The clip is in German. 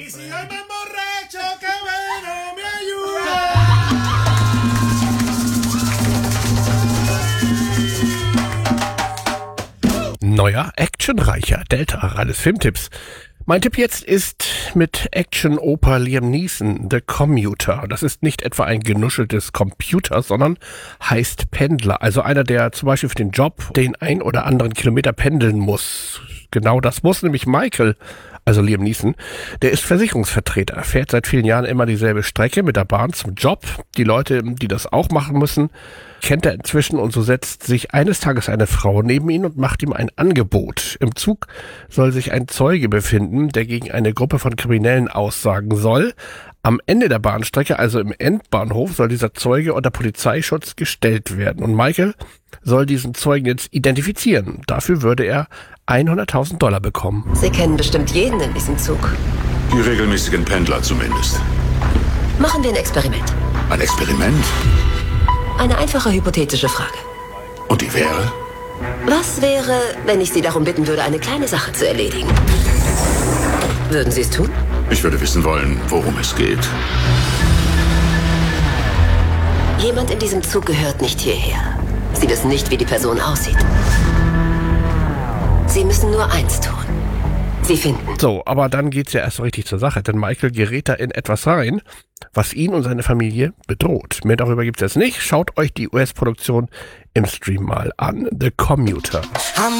Y si hoy me emborracho, que bueno me ayuda. Neuer, actionreicher Delta Ralles Filmtipps. Mein Tipp jetzt ist mit Action-Oper Liam Neeson, The Commuter. Das ist nicht etwa ein genuscheltes Computer, sondern heißt Pendler. Also einer, der zum Beispiel für den Job den ein oder anderen Kilometer pendeln muss. Genau das muss nämlich Michael, also Liam Neeson. Der ist Versicherungsvertreter, fährt seit vielen Jahren immer dieselbe Strecke mit der Bahn zum Job. Die Leute, die das auch machen müssen, kennt er inzwischen, und so setzt sich eines Tages eine Frau neben ihn und macht ihm ein Angebot. Im Zug soll sich ein Zeuge befinden, der gegen eine Gruppe von Kriminellen aussagen soll. Am Ende der Bahnstrecke, also im Endbahnhof, soll dieser Zeuge unter Polizeischutz gestellt werden. Und Michael soll diesen Zeugen jetzt identifizieren. Dafür würde er $100.000 bekommen. Sie kennen bestimmt jeden in diesem Zug. Die regelmäßigen Pendler zumindest. Machen wir ein Experiment. Ein Experiment? Eine einfache hypothetische Frage. Und die wäre? Was wäre, wenn ich Sie darum bitten würde, eine kleine Sache zu erledigen? Würden Sie es tun? Ich würde wissen wollen, worum es geht. Jemand in diesem Zug gehört nicht hierher. Sie wissen nicht, wie die Person aussieht. Sie müssen nur eins tun. Sie finden. So, aber dann geht's ja erst so richtig zur Sache, denn Michael gerät da in etwas rein, was ihn und seine Familie bedroht. Mehr darüber gibt's jetzt nicht. Schaut euch die US-Produktion im Stream mal an. The Commuter.